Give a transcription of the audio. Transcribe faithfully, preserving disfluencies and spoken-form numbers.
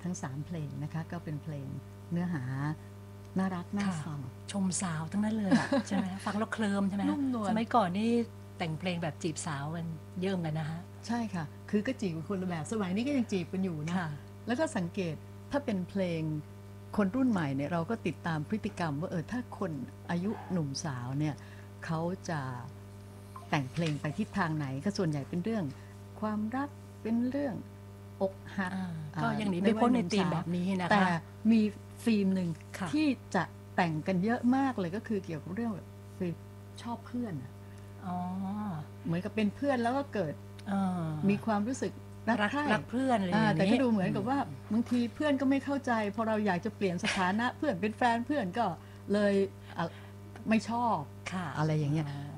ทั้งสามเพลงนะคะก็เป็นเพลงเนื้อหาน่ารักน่าฟังชมสาวทั้งนั้นเลยใช่ไหมฟังแล้วเคลิ้มใช่ไหมนุ่มนวลสมัยก่อนนี่แต่งเพลงแบบจีบสาวกันเยอะกันนะคะใช่ค่ะคือก็จีบคนละแบบสมัยนี้ก็ยังจีบกันอยู่นะแล้วก็สังเกตถ้าเป็นเพลงคนรุ่นใหม่เนี่ยเราก็ติดตามพฤติกรรมว่าเออถ้าคนอายุหนุ่มสาวเนี่ยเขาจะแต่งเพลงไปทิศทางไหนก็ส่วนใหญ่เป็นเรื่องความรักเป็นเรื่องอกหักก็ยังหนีไม่พ้นในธีมแบบนี้นะคะแต่มีฟิล์มหนึ่งที่จะแต่งกันเยอะมากเลยก็คือเกี่ยวกับเรื่องแบบคือชอบเพื่อนเหมือนกับเป็นเพื่อนแล้วก็เกิดมีความรู้สึกรักใคร่รักเพื่อนเลยแต่ก็ดูเหมือนกับว่าบางทีเพื่อนก็ไม่เข้าใจพอเราอยากจะเปลี่ยนสถานะเพื่อนเป็นแฟนเพื่อนก็เลยไม่ชอบอะไรอย่างเงี้ย